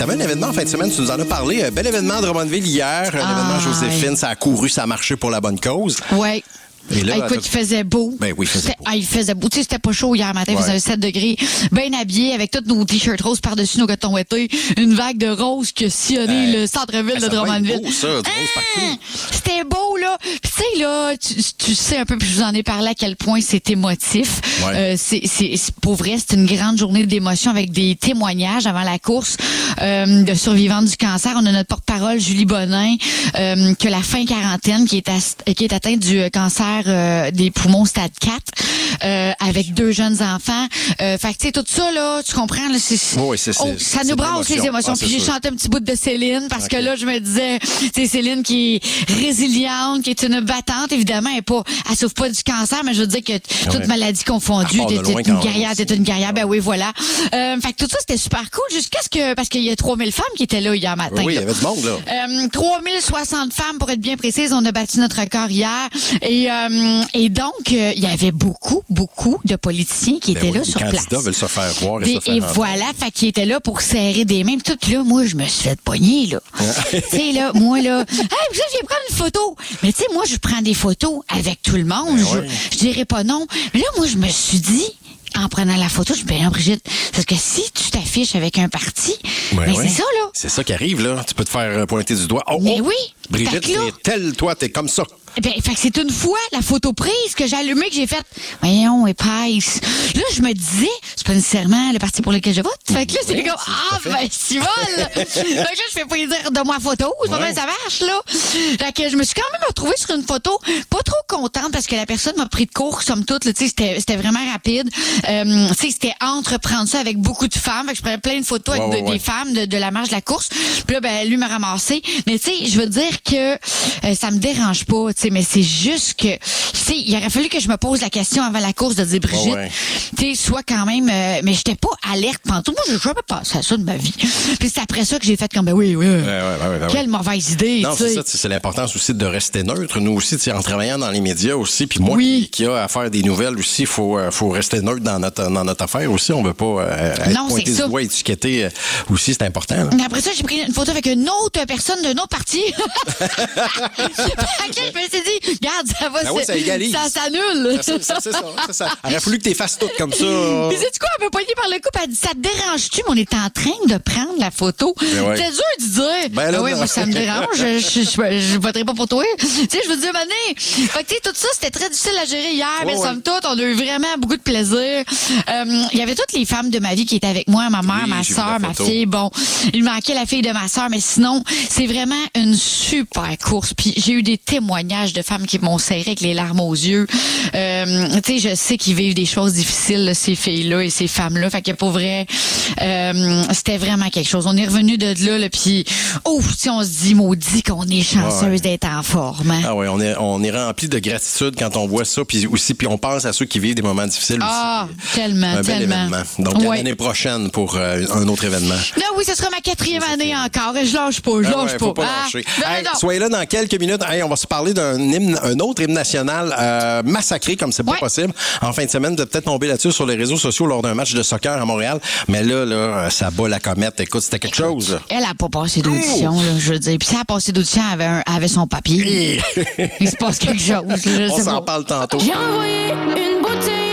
t'avais un événement en fin de semaine, tu nous en as parlé. Bel événement à Drummondville hier. Un événement Joséphine, ça a couru, ça a marché pour la bonne cause. Ouais. Et là, écoute, il faisait beau. Ben oui, il faisait beau. Il faisait beau. Tu sais, c'était pas chaud hier matin, il faisait 7 degrés. Bien habillé, avec tous nos t-shirts roses par-dessus nos cotons ouettés. Une vague de rose qui a sillonné le centre-ville de Drummondville. Beau, ça, du rose partout. C'était beau, là. Puis tu sais, là, tu sais un peu, puis je vous en ai parlé à quel point c'est émotif. Ouais. Pour vrai, c'est une grande journée d'émotion avec des témoignages avant la course de survivantes du cancer. On a notre porte-parole, Julie Bonin, que la fin quarantaine, qui est atteinte du cancer des poumons stade 4, avec 2 jeunes enfants. Fait que, tu sais, tout ça, là, tu comprends, là, ça nous brasse les émotions. Puis j'ai chanté un petit bout de Céline, parce que là, je me disais, c'est Céline qui est résiliente, qui est une battante. Évidemment, elle souffre pas du cancer, mais je veux dire que toute maladie confondue, t'es une guerrière. Ben oui, voilà. Fait que tout ça, c'était super cool, parce qu'il y a 3000 femmes qui étaient là hier matin. Oui, il y avait du monde, là. 3060 femmes, pour être bien précise. On a battu notre record hier. Et donc, il y avait beaucoup de politiciens qui étaient là sur place. Les candidats veulent se faire voir et se faire entendre. Voilà, fait qu'ils étaient là pour serrer des mains. Puis là, moi, je me suis fait pogner, là. Tu sais, là, moi, là, hey, je viens prendre une photo. Mais tu sais, moi, je prends des photos avec tout le monde. Je dirais pas non. Mais là, moi, je me suis dit, en prenant la photo, je me dis, Brigitte, parce que si tu t'affiches avec un parti, c'est ça, là. C'est ça qui arrive, là. Tu peux te faire pointer du doigt. Mais oui. Brigitte, toi, t'es comme ça. Ben, fait que c'est une fois la photo prise que j'ai allumée que j'ai faite. Voyons, épaisse. Là, je me disais, c'est pas nécessairement le parti pour lequel je vote. Fait que là, c'est comme, ben, si vol. Fait que là, je fais plaisir de ma photo. C'est pas mal, ça marche, là. Fait que je me suis quand même retrouvée sur une photo pas trop contente parce que la personne m'a pris de court, somme toute, tu sais, c'était vraiment rapide. Tu sais, c'était entreprendre ça avec beaucoup de femmes. Fait que je prenais plein de photos avec des femmes de la marche de la course. Puis là, ben, lui m'a ramassé. Mais tu sais, je veux dire que ça me dérange pas, tu sais, mais c'est juste que, tu sais, il aurait fallu que je me pose la question avant la course de dire, Brigitte, tu sais, sois quand même, mais j'étais pas alerte pendant tout. Moi, je n'ai jamais pensé à ça de ma vie. Puis c'est après ça que j'ai fait comme, quelle mauvaise idée, non, c'est ça, c'est l'importance aussi de rester neutre. Nous aussi, tu sais, en travaillant dans les médias aussi, puis moi qui a à faire des nouvelles aussi, il faut rester neutre dans notre affaire aussi. On veut pas être pointé du doigt, étiqueté aussi, c'est important. Là. Mais après ça, j'ai pris une photo avec une autre personne d'un autre parti. Je me suis dit, regarde, ça va, ça égalise. Ça s'annule. C'est ça. Il aurait fallu que t'es fasses toutes comme ça. Puis sais-tu quoi, elle m'a poigné par le cou, elle dit, ça te dérange-tu, mais on est en train de prendre la photo. C'est dur de dire. Moi, ça me dérange. Je voterai pas pour toi. Tu sais, je veux dire, mané. Fait que, tu sais, tout ça, c'était très difficile à gérer hier, mais somme toute, on a eu vraiment beaucoup de plaisir. Il y avait toutes les femmes de ma vie qui étaient avec moi, ma mère, ma soeur, ma fille. Bon, il manquait la fille de ma soeur, mais sinon, c'est vraiment une super course. Puis j'ai eu des témoignages de femmes qui m'ont serré avec les larmes aux yeux. Tu sais, je sais qu'ils vivent des choses difficiles, là, ces filles-là et ces femmes-là. Fait que pour vrai, c'était vraiment quelque chose. On est revenu de là, puis si on se dit maudit qu'on est chanceuse d'être en forme. Hein? Ah ouais, on est rempli de gratitude quand on voit ça, puis on pense à ceux qui vivent des moments difficiles aussi. Ah, tellement, un bel événement. Donc l'année prochaine pour un autre événement. Là, oui, ce sera ma 4e année encore. Et je lâche pas, je lâche pas. Faut pas lâcher. Soyez là dans quelques minutes. On va se parler un autre hymne national massacré comme c'est pas possible. En fin de semaine, de peut-être tomber là-dessus sur les réseaux sociaux lors d'un match de soccer à Montréal. Mais là, ça bat la comète. Écoute, c'était quelque chose. Elle a pas passé d'audition, là, je veux dire. Puis si elle a passé d'audition, elle avait son papier. Il se passe quelque chose. On s'en parle tantôt. J'ai envoyé une bouteille.